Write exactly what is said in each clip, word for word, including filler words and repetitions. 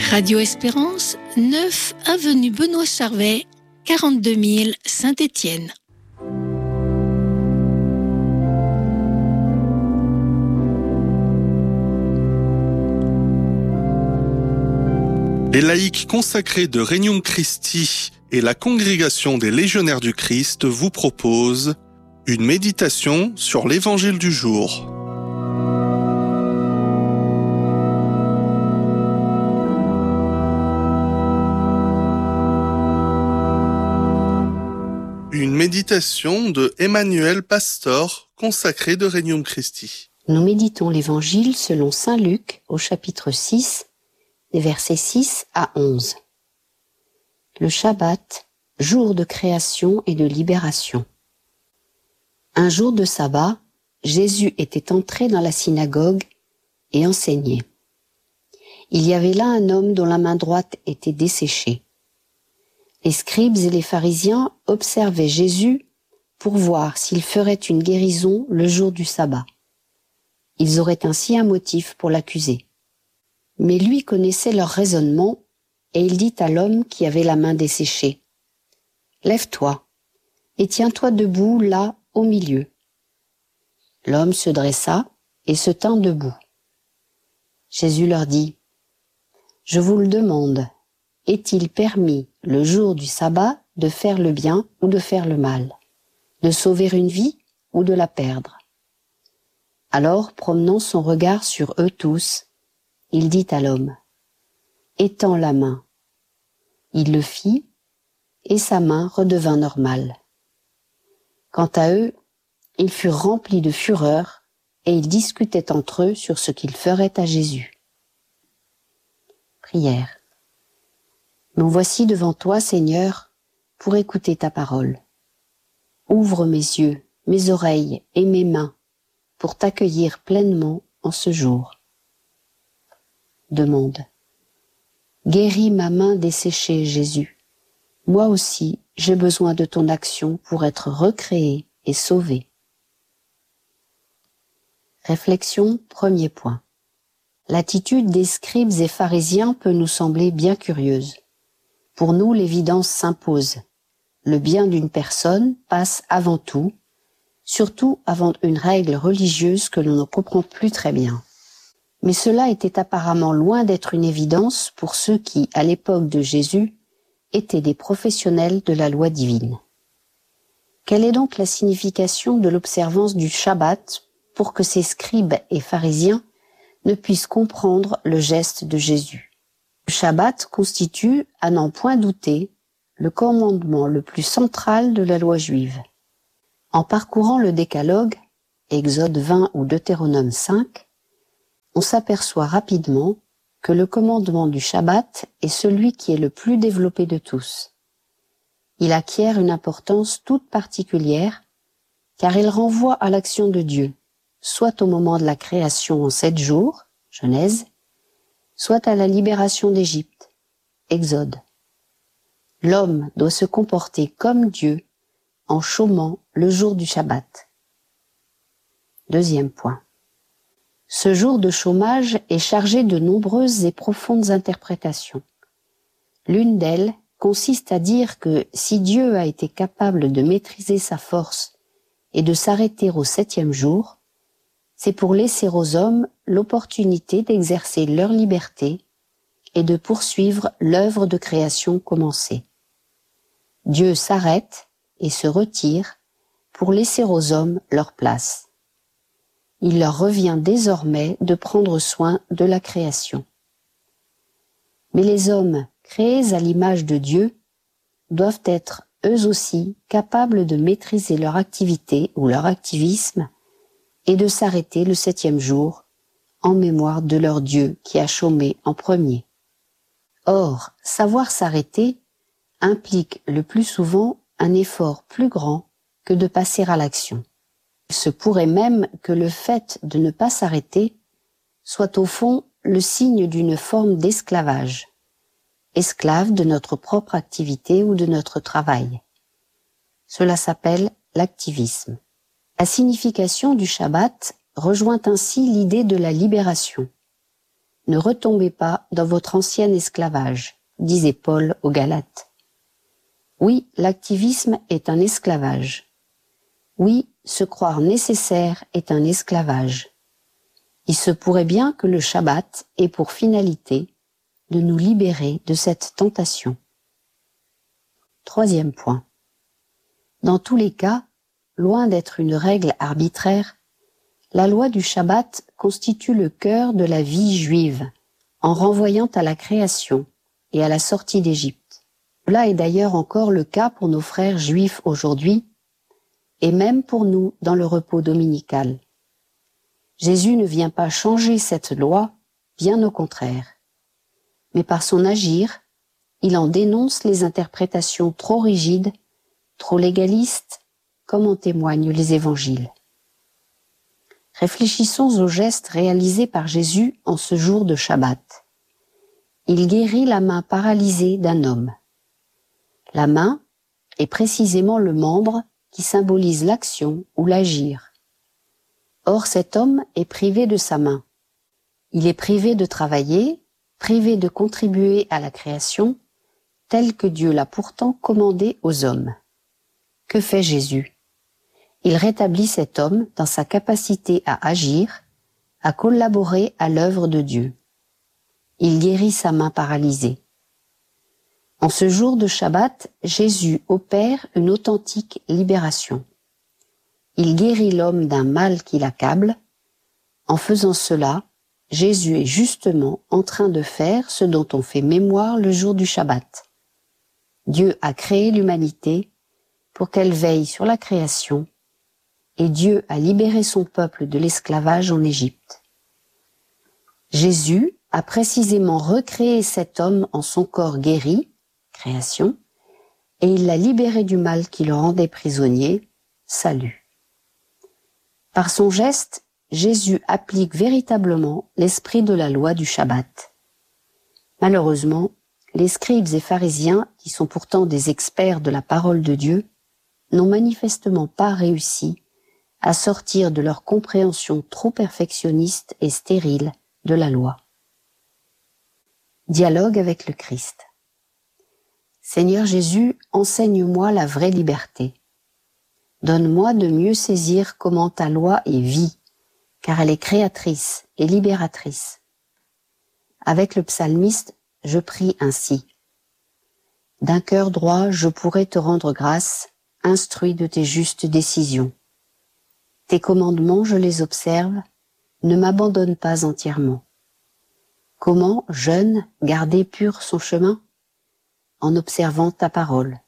Radio Espérance, neuf avenue Benoît Charvet, quarante-deux mille Saint-Étienne. Les laïcs consacrés de Regnum Christi et la Congrégation des Légionnaires du Christ vous proposent une méditation sur l'Évangile du jour. Une méditation de Emmanuel Pastor, consacré de Regnum Christi. Nous méditons l'Évangile selon saint Luc au chapitre six, des versets six à onze. Le Shabbat, jour de création et de libération. Un jour de sabbat, Jésus était entré dans la synagogue et enseignait. Il y avait là un homme dont la main droite était desséchée. Les scribes et les pharisiens observaient Jésus pour voir s'il ferait une guérison le jour du sabbat. Ils auraient ainsi un motif pour l'accuser. Mais lui connaissait leur raisonnement, et il dit à l'homme qui avait la main desséchée, « Lève-toi, et tiens-toi debout là, au milieu. » L'homme se dressa et se tint debout. Jésus leur dit, « Je vous le demande, est-il permis, le jour du sabbat, de faire le bien ou de faire le mal, de sauver une vie ou de la perdre ?» Alors, promenant son regard sur eux tous, il dit à l'homme, « Étends la main. » Il le fit, et sa main redevint normale. Quant à eux, ils furent remplis de fureur, et ils discutaient entre eux sur ce qu'ils feraient à Jésus. Prière. Nous voici devant toi, Seigneur, pour écouter ta parole. Ouvre mes yeux, mes oreilles et mes mains pour t'accueillir pleinement en ce jour. Demande. Guéris ma main desséchée, Jésus. Moi aussi, j'ai besoin de ton action pour être recréé et sauvé. Réflexion, premier point. L'attitude des scribes et pharisiens peut nous sembler bien curieuse. Pour nous, l'évidence s'impose. Le bien d'une personne passe avant tout, surtout avant une règle religieuse que l'on ne comprend plus très bien. Mais cela était apparemment loin d'être une évidence pour ceux qui, à l'époque de Jésus, étaient des professionnels de la loi divine. Quelle est donc la signification de l'observance du Shabbat pour que ces scribes et pharisiens ne puissent comprendre le geste de Jésus? Le Shabbat constitue, à n'en point douter, le commandement le plus central de la loi juive. En parcourant le Décalogue, Exode vingt ou Deutéronome cinq, on s'aperçoit rapidement que le commandement du Shabbat est celui qui est le plus développé de tous. Il acquiert une importance toute particulière, car il renvoie à l'action de Dieu, soit au moment de la création en sept jours, Genèse, soit à la libération d'Égypte, Exode. L'homme doit se comporter comme Dieu en chômant le jour du Shabbat. Deuxième point. Ce jour de chômage est chargé de nombreuses et profondes interprétations. L'une d'elles consiste à dire que si Dieu a été capable de maîtriser sa force et de s'arrêter au septième jour, c'est pour laisser aux hommes l'opportunité d'exercer leur liberté et de poursuivre l'œuvre de création commencée. Dieu s'arrête et se retire pour laisser aux hommes leur place. Il leur revient désormais de prendre soin de la création. Mais les hommes, créés à l'image de Dieu, doivent être eux aussi capables de maîtriser leur activité ou leur activisme et de s'arrêter le septième jour en mémoire de leur Dieu qui a chômé en premier. Or, savoir s'arrêter implique le plus souvent un effort plus grand que de passer à l'action. Il se pourrait même que le fait de ne pas s'arrêter soit au fond le signe d'une forme d'esclavage, esclave de notre propre activité ou de notre travail. Cela s'appelle l'activisme. La signification du Shabbat rejoint ainsi l'idée de la libération. ne retombez pas dans votre ancien esclavage, disait Paul aux Galates. Oui, l'activisme est un esclavage. Oui, se croire nécessaire est un esclavage. Il se pourrait bien que le Shabbat ait pour finalité de nous libérer de cette tentation. Troisième point. Dans tous les cas, loin d'être une règle arbitraire, la loi du Shabbat constitue le cœur de la vie juive, en renvoyant à la création et à la sortie d'Égypte. Cela est d'ailleurs encore le cas pour nos frères juifs aujourd'hui, et même pour nous dans le repos dominical. Jésus ne vient pas changer cette loi, bien au contraire. Mais par son agir, il en dénonce les interprétations trop rigides, trop légalistes, comme en témoignent les évangiles. Réfléchissons aux gestes réalisés par Jésus en ce jour de Shabbat. Il guérit la main paralysée d'un homme. La main est précisément le membre qui symbolise l'action ou l'agir. Or cet homme est privé de sa main. Il est privé de travailler, privé de contribuer à la création, tel que Dieu l'a pourtant commandé aux hommes. Que fait Jésus? Il rétablit cet homme dans sa capacité à agir, à collaborer à l'œuvre de Dieu. Il guérit sa main paralysée. En ce jour de Shabbat, Jésus opère une authentique libération. Il guérit l'homme d'un mal qui l'accable. En faisant cela, Jésus est justement en train de faire ce dont on fait mémoire le jour du Shabbat. Dieu a créé l'humanité pour qu'elle veille sur la création, et Dieu a libéré son peuple de l'esclavage en Égypte. Jésus a précisément recréé cet homme en son corps guéri, création, et il l'a libéré du mal qui le rendait prisonnier, salut. Par son geste, Jésus applique véritablement l'esprit de la loi du Shabbat. Malheureusement, les scribes et pharisiens, qui sont pourtant des experts de la parole de Dieu, n'ont manifestement pas réussi à sortir de leur compréhension trop perfectionniste et stérile de la loi. Dialogue avec le Christ. Seigneur Jésus, enseigne-moi la vraie liberté. Donne-moi de mieux saisir comment ta loi est vie, car elle est créatrice et libératrice. Avec le psalmiste, je prie ainsi. D'un cœur droit, je pourrais te rendre grâce, instruit de tes justes décisions. Tes commandements, je les observe, ne m'abandonne pas entièrement. Comment, jeune, garder pur son chemin? En observant ta parole.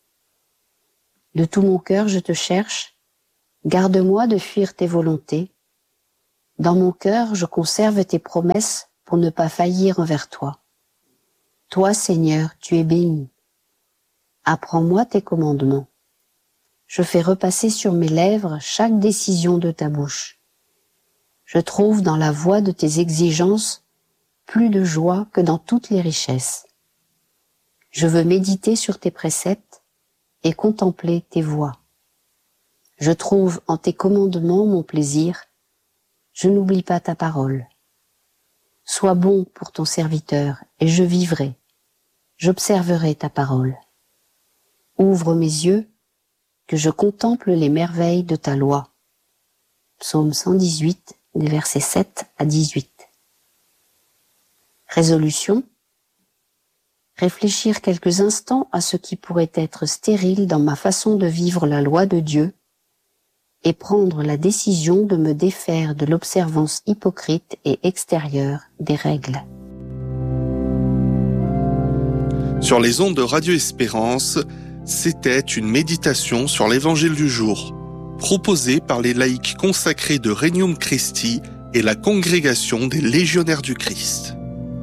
De tout mon cœur, je te cherche. Garde-moi de fuir tes volontés. Dans mon cœur, je conserve tes promesses pour ne pas faillir envers toi. Toi, Seigneur, tu es béni. Apprends-moi tes commandements. Je fais repasser sur mes lèvres chaque décision de ta bouche. Je trouve dans la voie de tes exigences plus de joie que dans toutes les richesses. Je veux méditer sur tes préceptes et contempler tes voies. Je trouve en tes commandements mon plaisir. Je n'oublie pas ta parole. Sois bon pour ton serviteur et je vivrai. J'observerai ta parole. Ouvre mes yeux, que je contemple les merveilles de ta loi. Psaume cent dix-huit, des versets sept à dix-huit. Résolution. Réfléchir quelques instants à ce qui pourrait être stérile dans ma façon de vivre la loi de Dieu et prendre la décision de me défaire de l'observance hypocrite et extérieure des règles. Sur les ondes de Radio Espérance, c'était une méditation sur l'Évangile du jour, proposée par les laïcs consacrés de Regnum Christi et la Congrégation des Légionnaires du Christ.